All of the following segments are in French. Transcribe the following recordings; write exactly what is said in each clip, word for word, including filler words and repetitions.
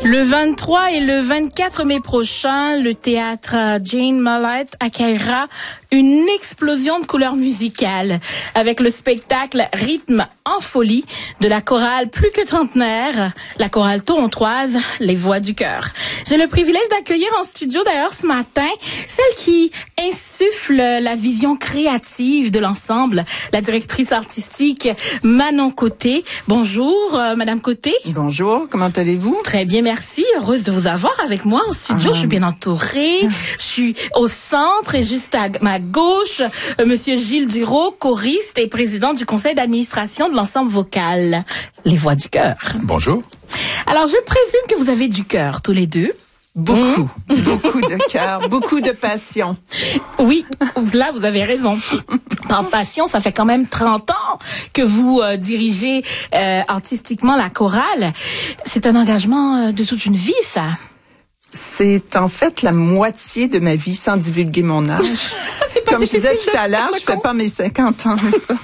Le vingt-trois et le vingt-quatre mai prochain, le théâtre Jane Mollett accueillera une explosion de couleurs musicales avec le spectacle Rythme en folie de la chorale plus que trentenaire, la chorale torontoise Les Voix du cœur. J'ai le privilège d'accueillir en studio d'ailleurs ce matin celle qui insuffle la vision créative de l'ensemble, la directrice artistique Manon Côté. Bonjour euh, Madame Côté. Bonjour, comment allez-vous? Très bien, merci. Heureuse de vous avoir avec moi en studio. Ah. Je suis bien entourée. Ah. Je suis au centre et juste à ma gauche, euh, Monsieur Gilles Duro, choriste et président du conseil d'administration de l'ensemble vocal Les Voix du cœur. Bonjour. Alors, je présume que vous avez du cœur tous les deux. Beaucoup, mmh. beaucoup de cœur, beaucoup de passion. Oui, là, vous avez raison. En passion, ça fait quand même trente ans que vous euh, dirigez euh, artistiquement la chorale. C'est un engagement de toute une vie, ça. C'est en fait la moitié de ma vie, sans divulguer mon âge. Comme je disais tout à l'heure, je fais pas mes cinquante ans, n'est-ce pas?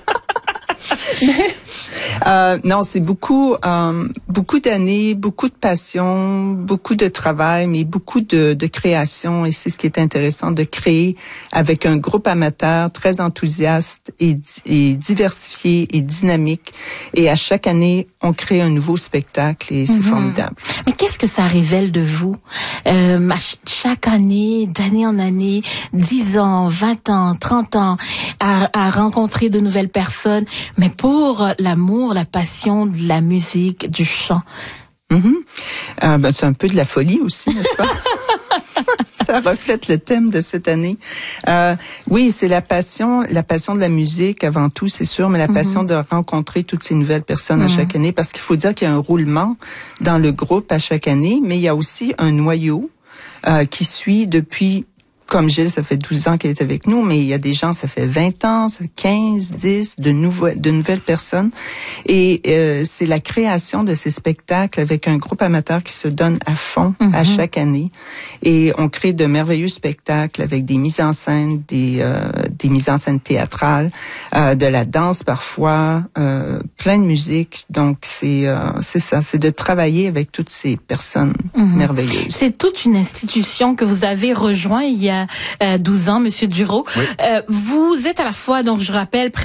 Mais, euh, non, c'est beaucoup, euh, beaucoup d'années, beaucoup de passion, beaucoup de travail, mais beaucoup de, de création. Et c'est ce qui est intéressant, de créer avec un groupe amateur très enthousiaste et, et diversifié et dynamique. Et à chaque année, on crée un nouveau spectacle et c'est mm-hmm. formidable. Mais qu'est-ce que ça révèle de vous? Euh, chaque année, d'année en année, dix ans, vingt ans, trente ans, à, à rencontrer de nouvelles personnes, mais pour l'amour, la passion de la musique, du chant. Mm-hmm. Euh, ben, c'est un peu de la folie aussi, n'est-ce pas? Ça reflète le thème de cette année. Euh, oui, c'est la passion, la passion de la musique avant tout, c'est sûr, mais la mm-hmm. passion de rencontrer toutes ces nouvelles personnes mm-hmm. à chaque année, parce qu'il faut dire qu'il y a un roulement dans le groupe à chaque année, mais il y a aussi un noyau euh, qui suit depuis. Comme Gilles, ça fait douze ans qu'elle est avec nous, mais il y a des gens, ça fait vingt ans, ça fait quinze, dix, de, nouveau, de nouvelles personnes. Et euh, c'est la création de ces spectacles avec un groupe amateur qui se donne à fond mm-hmm. à chaque année. Et on crée de merveilleux spectacles avec des mises en scène, des, euh, des mises en scène théâtrales, euh, de la danse parfois, euh, plein de musique. Donc, c'est, euh, c'est ça, c'est de travailler avec toutes ces personnes mm-hmm. merveilleuses. C'est toute une institution que vous avez rejoint il y a douze ans, Monsieur Duro. Oui. Euh, vous êtes à la fois, donc je rappelle,